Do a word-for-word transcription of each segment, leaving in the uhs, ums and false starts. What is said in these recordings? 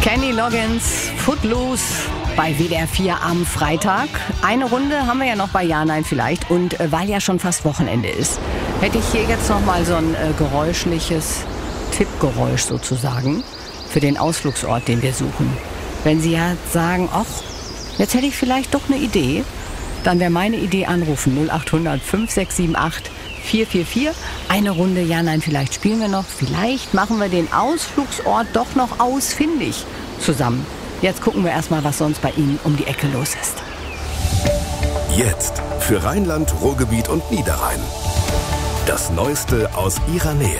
Kenny Loggins, Footloose bei W D R vier am Freitag. Eine Runde haben wir ja noch bei Ja, Nein, Vielleicht. Und äh, weil ja schon fast Wochenende ist, hätte ich hier jetzt noch mal so ein äh, geräuschliches Tippgeräusch sozusagen für den Ausflugsort, den wir suchen. Wenn Sie ja sagen, ach, jetzt hätte ich vielleicht doch eine Idee, dann wäre meine Idee anrufen. null acht hundert fünf sechs sieben acht vier vier vier. Eine Runde Ja, Nein, Vielleicht spielen wir noch. Vielleicht machen wir den Ausflugsort doch noch ausfindig zusammen. Jetzt gucken wir erstmal, was sonst bei Ihnen um die Ecke los ist. Jetzt für Rheinland, Ruhrgebiet und Niederrhein. Das Neueste aus Ihrer Nähe.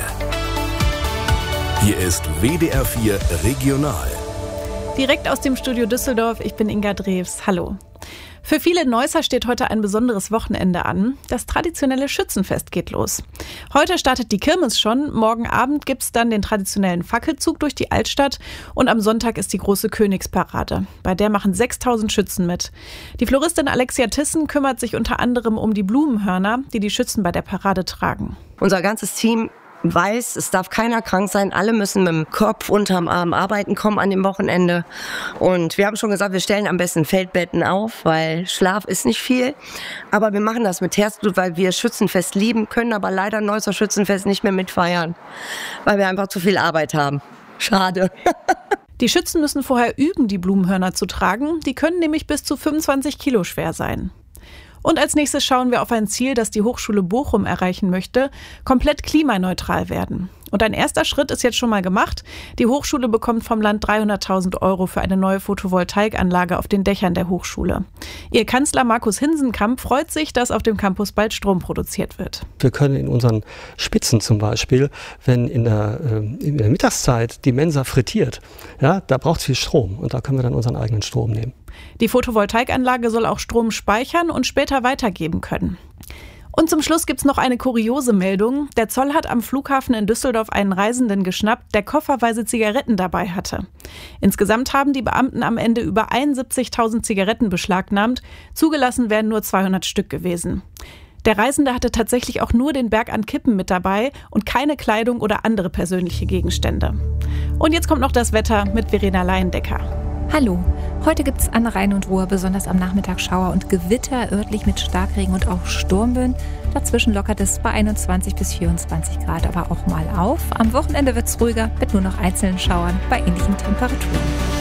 Hier ist W D R vier Regional. Direkt aus dem Studio Düsseldorf, ich bin Inga Drews. Hallo. Für viele Neusser steht heute ein besonderes Wochenende an. Das traditionelle Schützenfest geht los. Heute startet die Kirmes schon, morgen Abend gibt es dann den traditionellen Fackelzug durch die Altstadt und am Sonntag ist die große Königsparade. Bei der machen sechstausend Schützen mit. Die Floristin Alexia Thyssen kümmert sich unter anderem um die Blumenhörner, die die Schützen bei der Parade tragen. Unser ganzes Team weiß, es darf keiner krank sein. Alle müssen mit dem Kopf unterm Arm arbeiten kommen an dem Wochenende. Und wir haben schon gesagt, wir stellen am besten Feldbetten auf, weil Schlaf ist nicht viel. Aber wir machen das mit Herzblut, weil wir Schützenfest lieben, können aber leider Neusser Schützenfest nicht mehr mitfeiern, weil wir einfach zu viel Arbeit haben. Schade. Die Schützen müssen vorher üben, die Blumenhörner zu tragen. Die können nämlich bis zu fünfundzwanzig Kilo schwer sein. Und als nächstes schauen wir auf ein Ziel, das die Hochschule Bochum erreichen möchte: komplett klimaneutral werden. Und ein erster Schritt ist jetzt schon mal gemacht. Die Hochschule bekommt vom Land dreihunderttausend Euro für eine neue Photovoltaikanlage auf den Dächern der Hochschule. Ihr Kanzler Markus Hinsenkamp freut sich, dass auf dem Campus bald Strom produziert wird. Wir können in unseren Spitzen zum Beispiel, wenn in der, äh, in der Mittagszeit die Mensa frittiert, ja, da braucht es viel Strom und da können wir dann unseren eigenen Strom nehmen. Die Photovoltaikanlage soll auch Strom speichern und später weitergeben können. Und zum Schluss gibt's noch eine kuriose Meldung. Der Zoll hat am Flughafen in Düsseldorf einen Reisenden geschnappt, der kofferweise Zigaretten dabei hatte. Insgesamt haben die Beamten am Ende über einundsiebzigtausend Zigaretten beschlagnahmt. Zugelassen wären nur zweihundert Stück gewesen. Der Reisende hatte tatsächlich auch nur den Berg an Kippen mit dabei und keine Kleidung oder andere persönliche Gegenstände. Und jetzt kommt noch das Wetter mit Verena Leindecker. Hallo, heute gibt es an Rhein und Ruhr besonders am Nachmittag Schauer und Gewitter, örtlich mit Starkregen und auch Sturmböen. Dazwischen lockert es bei einundzwanzig bis vierundzwanzig Grad aber auch mal auf. Am Wochenende wird es ruhiger mit nur noch einzelnen Schauern bei ähnlichen Temperaturen.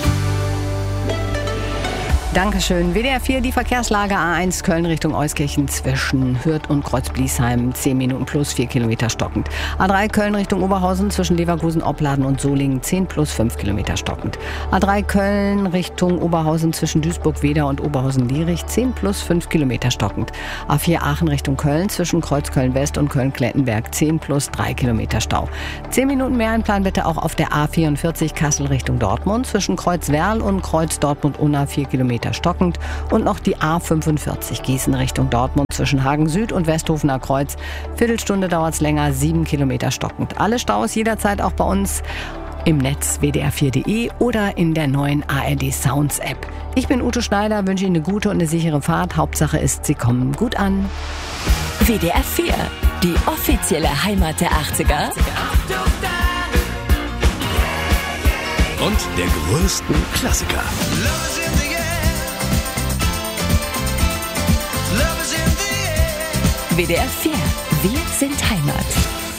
Dankeschön. W D R vier, die Verkehrslage A eins Köln Richtung Euskirchen zwischen Hürth und Kreuz-Bliesheim. zehn Minuten plus, vier Kilometer stockend. A drei Köln Richtung Oberhausen zwischen Leverkusen, Opladen und Solingen. zehn plus, fünf Kilometer stockend. A drei Köln Richtung Oberhausen zwischen Duisburg-Wedau und Oberhausen-Lierich. zehn plus, fünf Kilometer stockend. A vier Aachen Richtung Köln zwischen Kreuz-Köln-West und Köln-Klettenberg. zehn plus, drei Kilometer Stau. zehn Minuten mehr Einplan bitte auch auf der A vierundvierzig Kassel Richtung Dortmund zwischen Kreuz-Werl und Kreuz-Dortmund-Unna. vier Kilometer stockend und noch die A fünfundvierzig Gießen Richtung Dortmund zwischen Hagen Süd und Westhofener Kreuz. Viertelstunde dauert es länger, sieben Kilometer stockend. Alle Staus jederzeit auch bei uns im Netz w d r vier punkt de oder in der neuen A R D Sounds App. Ich bin Ute Schneider, wünsche Ihnen eine gute und eine sichere Fahrt. Hauptsache ist, Sie kommen gut an. W D R vier, die offizielle Heimat der achtziger. Und der größten Klassiker. W D R vier, wir sind Heimat.